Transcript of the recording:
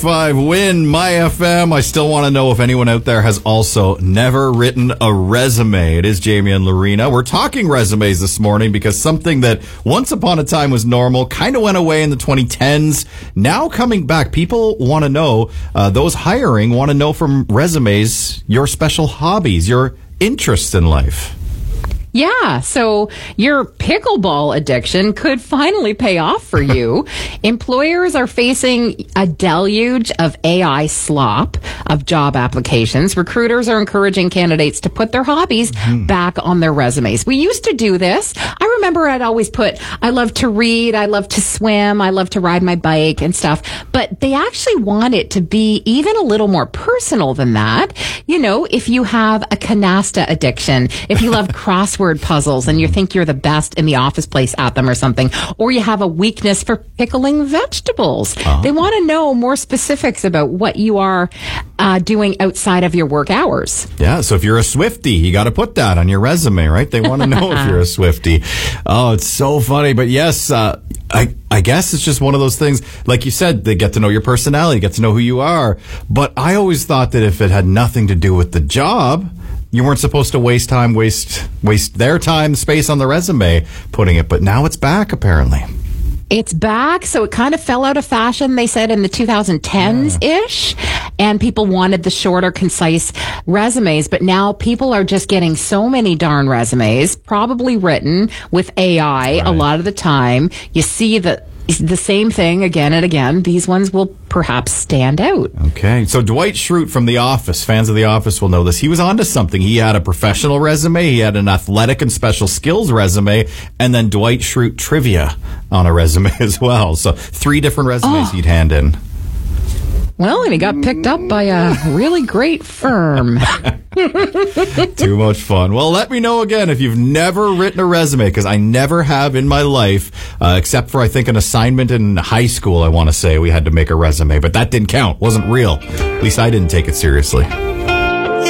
5 Win My FM. I still want to know if anyone out there has also never written a resume. It is Jamie and Lorena. We're talking resumes this morning because something that once upon a time was normal kind of went away in the 2010s. Now coming back, people want to know, those hiring want to know from resumes your special hobbies, your interests in life. Yeah, so your pickleball addiction could finally pay off for you. Employers are facing a deluge of AI slop of job applications. Recruiters are encouraging candidates to put their hobbies back on their resumes. We used to do this. I remember I'd always put, I love to read, I love to swim, I love to ride my bike and stuff. But they actually want it to be even a little more personal than that. You know, if you have a canasta addiction, if you love crossword puzzles and you think you're the best in the office place at them or something, or you have a weakness for pickling vegetables. They want to know more specifics about what you are doing outside of your work hours. Yeah, so if you're a Swiftie, you got to put that on your resume, right? They want to know if you're a Swiftie. Oh, it's so funny. But yes, I guess it's just one of those things. Like you said, they get to know your personality, get to know who you are. But I always thought that if it had nothing to do with the job, you weren't supposed to waste time, waste their time, space on the resume putting it. But now it's back, apparently. It's back, so it kind of fell out of fashion, they said, in the 2010s-ish, and people wanted the shorter, concise resumes, but now people are just getting so many darn resumes, probably written with AI a lot of the time. You see the same thing again and again. These ones will perhaps stand out. Okay, so Dwight Schrute from The Office, fans of The Office will know this. He was onto something. He had a professional resume, he had an athletic and special skills resume, and then Dwight Schrute trivia on a resume as well. So 3 different resumes he'd hand in. Well, and he got picked up by a really great firm. Too much fun. Well, let me know again if you've never written a resume, because I never have in my life, except for, I think, an assignment in high school, I want to say. We had to make a resume, but that didn't count. Wasn't real. At least I didn't take it seriously.